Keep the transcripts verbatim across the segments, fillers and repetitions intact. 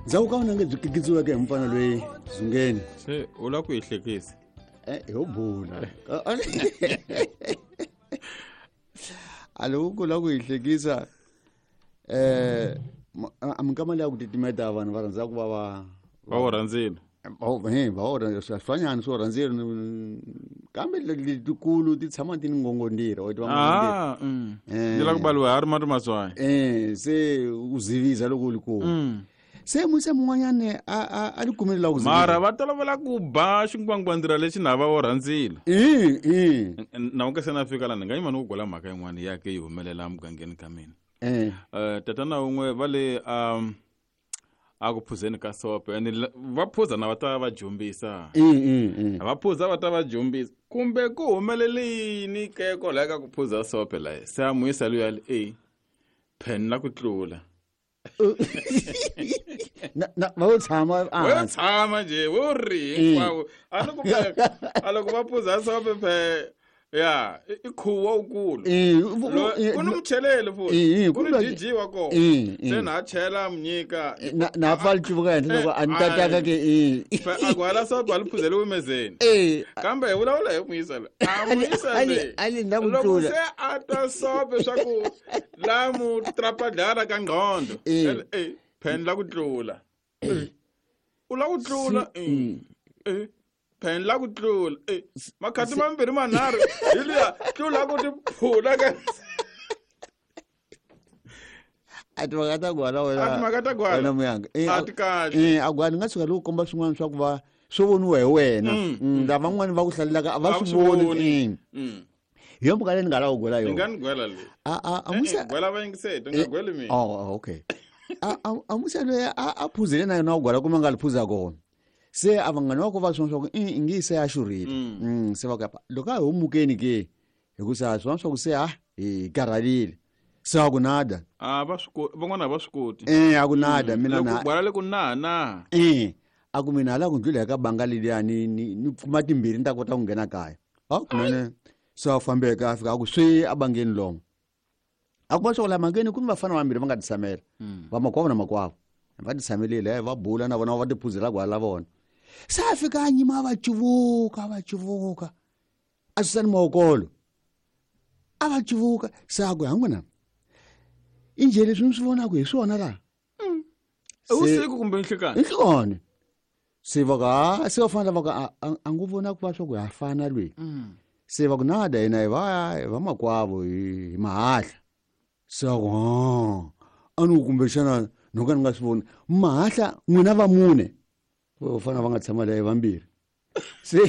Zawukaona ngezikikitsiwe ke mfana lwe Zungeni. Se ula kuyihlekisa. Eh yobona. Alo kula kuyihlekisa. Eh amkamala ukutitimeta abantu baranza kuba ba baworanzile. Oh eh bawora sifanyana so ranzile kambe litikulu titshama tiningongondira wathi Ah mm. Ndila kubaliwa hari matu maswayi. Eh se uziviza lokulikulu. Se musa mungwanyane a a likumela ukuzivisa. Mara batalovela kuba xingwangwandira lexi na baworanzile. Eh eh. Na unka sena fika la nga yima no gola mhaka yin'wana yake yi humelela mugangeni ka mina. Eh. Eh tatana un'we vale um akuphuzeni ka sope and vaphuza na vata va jumbisa. Eh eh. Vaphuza vata va jumbisa. Kumbe ku humelelini ke ko la ka kuphuza sope la. Se amuyisa lo yale eh pen la ku tlula. Na na bawuthama ah. Wetshama nje wori kwawo. Alokuba alokuba phuza sope phe ya ikhuwa ukulu. Eh kunomthelele futhi. Kunojijiwa ko. Sena achela mnyika. Na na falchuka endlo antataka ke eh. Fa agwala sope aliphuzele umezeni. Eh. Kambe ulawula yomuyisa la. Amuyisa le. Ali ndakuthula. Se ata sope swaku la mu trapadara ka ngqondo. Eh pen la kutlula. Ula kutlula eh. Eh pen la kutlula eh makhati mambiri manharhu hiliya tlula kuti phula ka ati makata gwala wena ati makata gwala wena muyanga eh ati kahle eh agwani ngasuka lo komba swin'wana swa ku va swo voniwa hi wena lava van'wani va ku hlalelaka a va swi voni eh yo mukale ni nga la ugwela yo ngani gwela le a a amusa gwela va yingisete nga gweli mina oh okay a amusa lo a phuzile na yona ugwela kuma nga liphuza kona se abangani wakho va swona swa ku ingise ya shurile mm se va ka loko a homukeni ke hikusa swona swa ku se ha hi karhalile se wa ku nada ah va swi van'wana va swi koti eh a ku nada mina na gwela le ku na na eh a ku mina la ku ndlula ka banga leliya ni ni kuma timbiri ni ta kota ku nghena kaya ha kunene se wa fambeka afika ku swi abangeni lomo a ku va swa ku la mangeni ku ni vafana vambirhi va nga tisamela va makwavo na makwavo va tisamelile va bula na vona va tiphuzela gwala vona sa fika nyima va chuvuka va chuvuka a swi sani mawokolo a va chuvuka sa ku hangwana inje leswi ni swi vonaka hi swona la usiku kumbe nhlekani nhlekani se va ka se va fana va ka a ngu vona ku va swa ku ha fana lwe se va ku nada ina va va makwavo hi mahahla se va ku anu kumbe xana noka ni nga swi voni mahahla n'wina va mune va fana va nga tshama la vambirhi se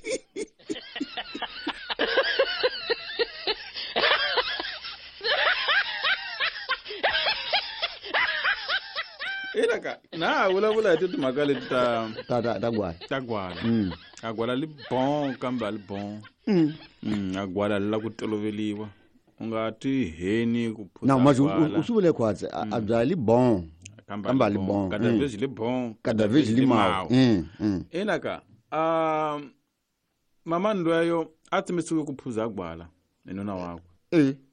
ilaka na vula vula hi timhaka leti ta ta ta ta gwala ta gwala a gwala li bon kambe ali bon a gwala la ku toloveliwa u nga ti heni ku phuza na mazu usubule khwatse a byali bon kamba li bon kada veji li bon kada veji li mau ilaka um mama ndweyo athi misuke kuphuza gwala nenona wakho eh